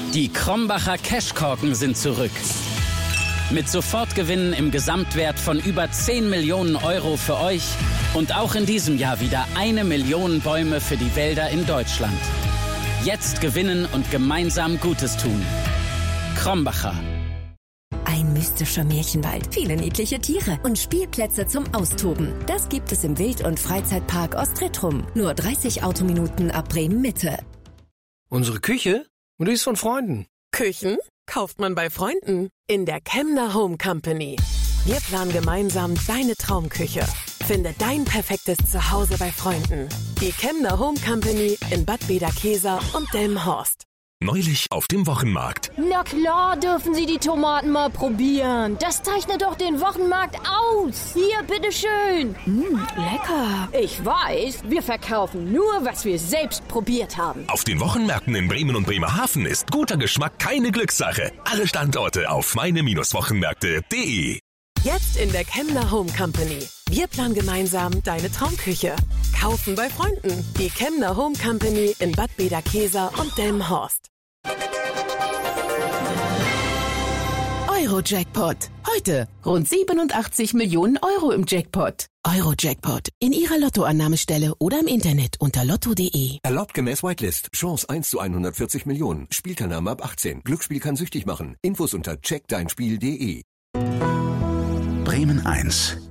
Die Krombacher Cashkorken sind zurück. Mit Sofortgewinnen im Gesamtwert von über 10 Millionen Euro für euch und auch in diesem Jahr wieder 1 Million Bäume für die Wälder in Deutschland. Jetzt gewinnen und gemeinsam Gutes tun. Krombacher. Ein mystischer Märchenwald, viele niedliche Tiere und Spielplätze zum Austoben. Das gibt es im Wild- und Freizeitpark Ostretrum. Nur 30 Autominuten ab Bremen-Mitte. Unsere Küche? Und die ist von Freunden. Küchen kauft man bei Freunden in der Kemner Home Company. Wir planen gemeinsam deine Traumküche. Finde dein perfektes Zuhause bei Freunden. Die Kemner Home Company in Bad Bederkesa und Delmenhorst. Neulich auf dem Wochenmarkt. Na klar dürfen Sie die Tomaten mal probieren. Das zeichnet doch den Wochenmarkt aus. Hier, bitteschön. Lecker. Ich weiß, wir verkaufen nur, was wir selbst probiert haben. Auf den Wochenmärkten in Bremen und Bremerhaven ist guter Geschmack keine Glückssache. Alle Standorte auf meine-wochenmärkte.de. Jetzt in der Kemner Home Company. Wir planen gemeinsam deine Traumküche. Kaufen bei Freunden. Die Kemner Home Company in Bad Bederkesa und Delmenhorst. Euro-Jackpot. Heute rund 87 Millionen Euro im Jackpot. Euro-Jackpot. In Ihrer Lottoannahmestelle oder im Internet unter lotto.de. Erlaubt gemäß Whitelist. Chance 1 zu 140 Millionen. Spielteilnahme ab 18. Glücksspiel kann süchtig machen. Infos unter checkdeinspiel.de. Bremen 1.